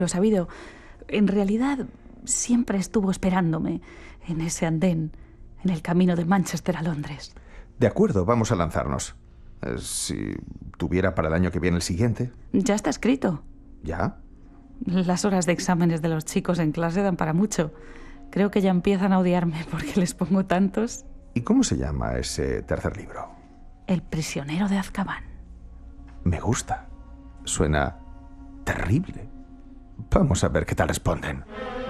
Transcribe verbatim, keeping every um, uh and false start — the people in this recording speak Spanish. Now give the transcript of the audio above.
Lo he sabido. En realidad, siempre estuvo esperándome en ese andén, en el camino de Manchester a Londres. De acuerdo, vamos a lanzarnos. Eh, si tuviera para el año que viene el siguiente. Ya está escrito. ¿Ya? Las horas de exámenes de los chicos en clase dan para mucho. Creo que ya empiezan a odiarme porque les pongo tantos. ¿Y cómo se llama ese tercer libro? El prisionero de Azkaban. Me gusta. Suena terrible. Vamos a ver qué tal responden.